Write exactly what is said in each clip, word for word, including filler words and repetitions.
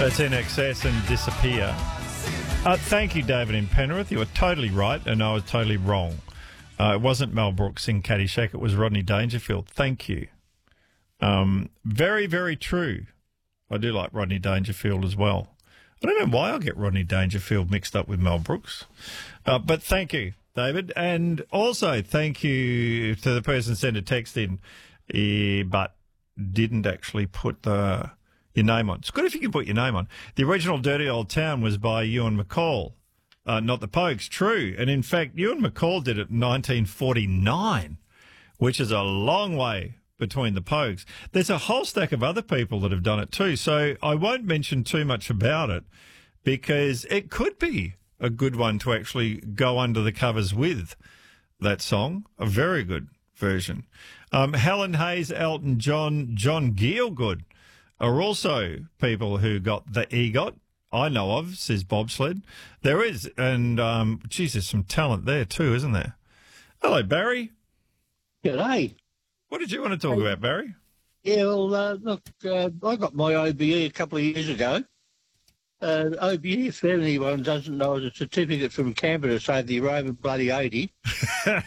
That's N X S and Disappear. Uh, thank you, David in Penrith. You were totally right, and I was totally wrong. Uh, it wasn't Mel Brooks in Caddyshack. It was Rodney Dangerfield. Thank you. Um, very, very true. I do like Rodney Dangerfield as well. I don't know why I get Rodney Dangerfield mixed up with Mel Brooks. Uh, but thank you, David. And also thank you to the person who sent a text in, uh, but didn't actually put the your name on. It's good if you can put your name on. The original Dirty Old Town was by Ewan McCall, uh, not the Pogues. True. And in fact, Ewan McCall did it in nineteen forty-nine, which is a long way between the Pogues. There's a whole stack of other people that have done it too, so I won't mention too much about it because it could be a good one to actually go under the covers with, that song. A very good version. Um, Helen Hayes, Elton John, John Gielgud are also people who got the EGOT, I know of, says Bobsled. There is, and um, geez, there's some talent there too, isn't there? Hello, Barry. G'day. What did you want to talk about, Barry? Yeah, well, uh, look, uh, I got my O B E a couple of years ago. Uh, O B E, if anyone doesn't know, is a certificate from Canberra to save the Roman bloody eighty. uh,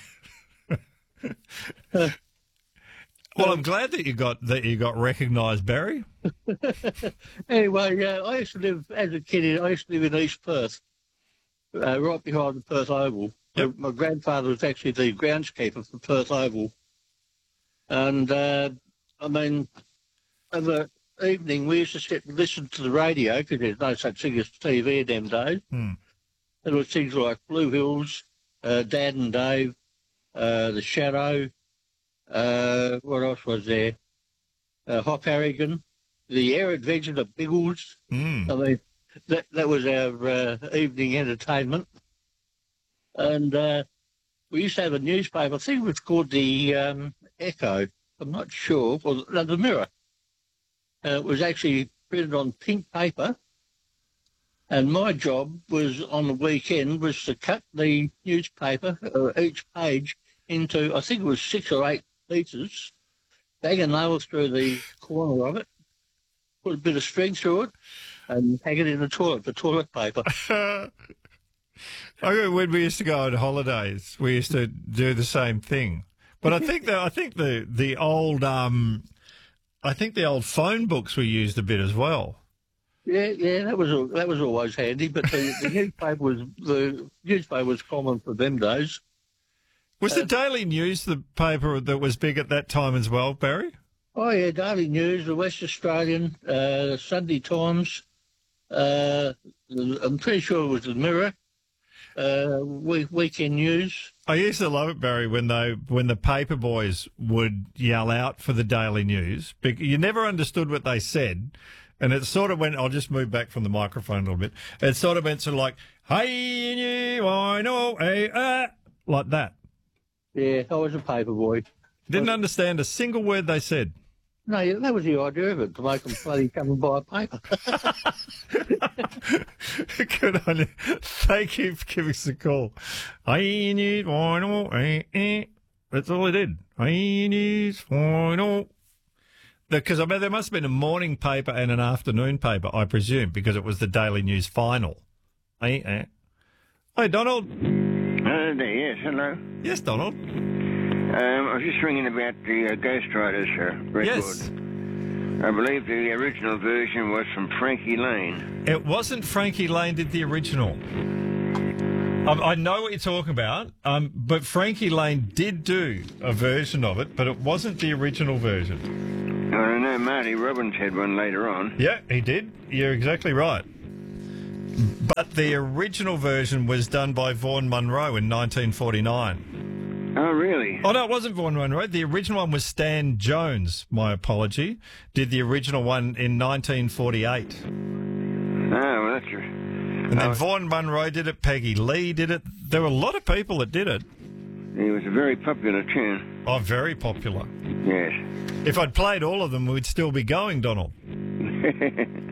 well, I'm glad that you got that you got recognised, Barry. Anyway, uh, I used to live, as a kid, I used to live in East Perth, uh, right behind the Perth Oval. Yep. My grandfather was actually the groundskeeper for Perth Oval. And, uh, I mean, of an evening, we used to sit and listen to the radio because there's no such thing as T V in them days. Hmm. There were things like Blue Hills, uh, Dad and Dave, uh, The Shadow, uh, what else was there? Uh, Hop Harrigan, The Air Adventures of Biggles. Hmm. I mean, that, that was our uh, evening entertainment. And uh, we used to have a newspaper, I think it was called the um, Echo, I'm not sure, or no, the Mirror. Uh, it was actually printed on pink paper, and my job was on the weekend was to cut the newspaper, uh, each page, into, I think it was six or eight pieces, bang a nail through the corner of it, put a bit of string through it, and hang it in the toilet for toilet paper. I remember when we used to go on holidays, we used to do the same thing. But I think that I think the the old um, I think the old phone books were used a bit as well. Yeah, yeah, that was that was always handy. But the, the newspaper was the newspaper was common for them days. Was uh, the Daily News the paper that was big at that time as well, Barry? Oh yeah, Daily News, the West Australian, uh, the Sunday Times. Uh, I'm pretty sure it was the Mirror. Uh, week, weekend News. I used to love it, Barry, when they when the paper boys would yell out for the Daily News. You never understood what they said, and it sort of went. I'll just move back from the microphone a little bit. It sort of went sort of like, "Hey, I know, hey, ah," like that. Yeah, I was a paper boy. Didn't understand a single word they said. No, yeah, that was the idea of it, to make them bloody come and buy a paper. Good on you. Thank you for giving us a call. I need one. That's all I did. I need one. Because I mean, there must have been a morning paper and an afternoon paper, I presume, because it was the Daily News final. Hey, Donald. Uh, yes, hello. Yes, Donald. Um, I was just ringing about the uh, Ghost Riders uh, record. Yes. I believe the original version was from Frankie Lane. It wasn't Frankie Lane did the original. Um, I know what you're talking about, um, but Frankie Lane did do a version of it, but it wasn't the original version. I don't know, Marty Robbins had one later on. Yeah, he did. You're exactly right. But the original version was done by Vaughan Monroe in nineteen forty-nine. Oh, really? Oh, no, it wasn't Vaughan Monroe. The original one was Stan Jones, my apology, did the original one in nineteen forty-eight. Oh, well, that's true. And then oh. Vaughan Monroe did it, Peggy Lee did it. There were a lot of people that did it. It was a very popular tune. Oh, very popular. Yes. If I'd played all of them, we'd still be going, Donald.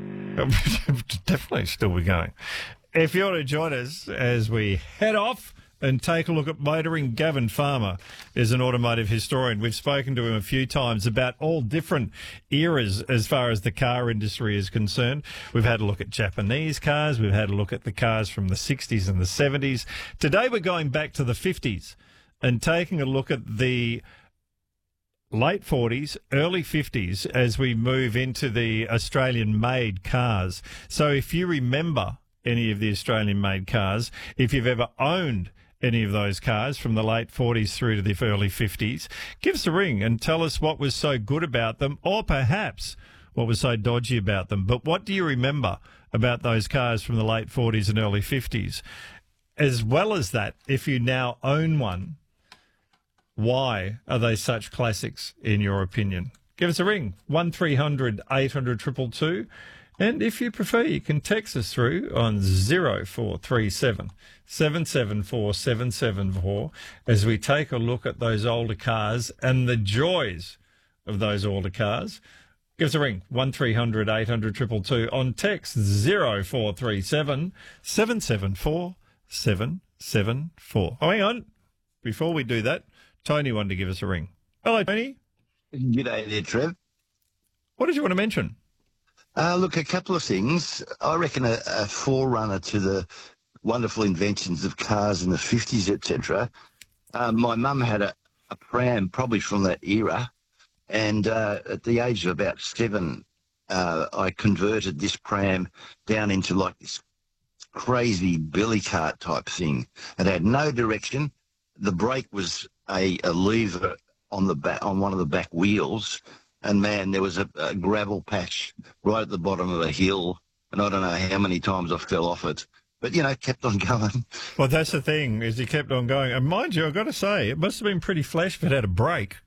Definitely still be going. If you want to join us as we head off and take a look at motoring. Gavin Farmer is an automotive historian. We've spoken to him a few times about all different eras as far as the car industry is concerned. We've had a look at Japanese cars. We've had a look at the cars from the sixties and the seventies. Today we're going back to the fifties and taking a look at the late forties, early fifties as we move into the Australian-made cars. So if you remember any of the Australian-made cars, if you've ever owned any of those cars from the late forties through to the early fifties, give us a ring and tell us what was so good about them, or perhaps what was so dodgy about them. But what do you remember about those cars from the late forties and early fifties? As well as that, if you now own one, why are they such classics in your opinion? Give us a ring, one three hundred eight hundred two two two. And if you prefer, you can text us through on zero four three seven seven seven four seven seven four as we take a look at those older cars and the joys of those older cars. Give us a ring, one three hundred eight hundred two two two. On text, zero four three seven seven seven four seven seven four. Oh, hang on. Before we do that, Tony wanted to give us a ring. Hello, Tony. G'day there, Trev. What did you want to mention? Uh, look, a couple of things. I reckon a, a forerunner to the wonderful inventions of cars in the fifties, et cetera. Uh, my mum had a, a pram, probably from that era, and uh, at the age of about seven, uh, I converted this pram down into like this crazy billy cart type thing. It had no direction. The brake was a, a lever on the back, on one of the back wheels. And, man, there was a, a gravel patch right at the bottom of a hill, and I don't know how many times I fell off it. But, you know, kept on going. Well, that's the thing, is he kept on going. And mind you, I've got to say, it must have been pretty flash if it had a brake.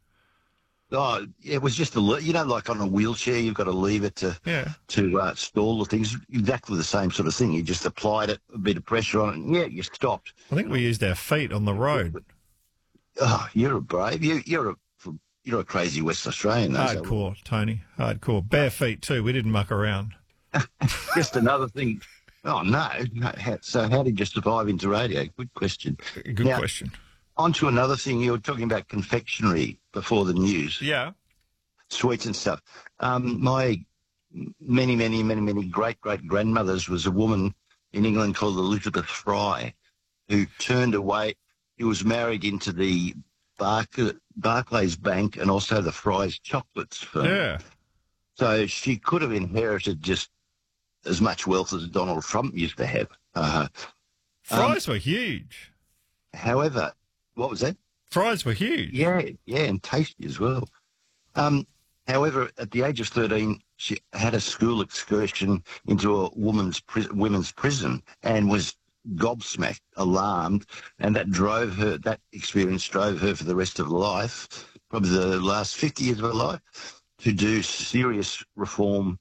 Oh, it was just a, you know, like on a wheelchair, you've got to leave it to yeah. to uh, stall the things. Exactly the same sort of thing. You just applied it, a bit of pressure on it, and, yeah, you stopped. I think we used our feet on the road. Oh, you're a brave. You, you're a You're a crazy West Australian, though. Hardcore, so. Tony. Hardcore. Bare feet, too. We didn't muck around. Just another thing. Oh, no. no. So how did you survive into radio? Good question. Good now, question. On to another thing. You were talking about confectionery before the news. Yeah. Sweets and stuff. Um, my many, many, many, many great-great-grandmothers was a woman in England called Elizabeth Fry, who turned away. He was married into the Barclays, Barclays Bank and also the Fry's Chocolates firm. Yeah. So she could have inherited just as much wealth as Donald Trump used to have. Uh, Fries um, were huge. However, what was that? Fries were huge. Yeah, yeah, and tasty as well. Um, however, at the age of thirteen, she had a school excursion into a woman's pri- women's prison and was gobsmacked, alarmed, and that drove her, that experience drove her for the rest of her life, probably the last fifty years of her life, to do serious reform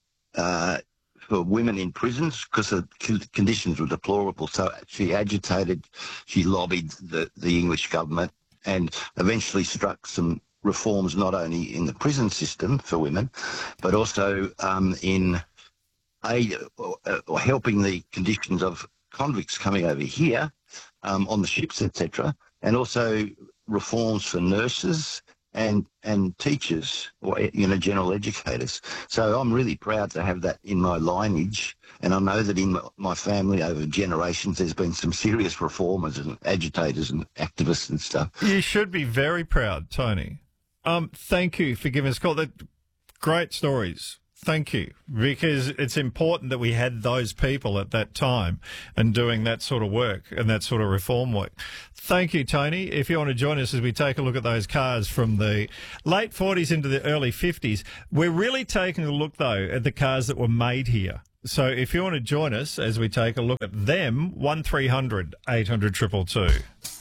uh, for women in prisons because the conditions were deplorable. So she agitated, she lobbied the, the English government and eventually struck some reforms not only in the prison system for women, but also um, in aid or, or helping the conditions of convicts coming over here um, on the ships, et cetera, and also reforms for nurses and and teachers or, you know, general educators. So I'm really proud to have that in my lineage, and I know that in my family over generations there's been some serious reformers and agitators and activists and stuff. You should be very proud, Tony. Um, thank you for giving us a call. That great stories. Thank you, because it's important that we had those people at that time and doing that sort of work and that sort of reform work. Thank you, Tony. If you want to join us as we take a look at those cars from the late forties into the early fifties, we're really taking a look, though, at the cars that were made here. So if you want to join us as we take a look at them, one three hundred eight hundred two two two.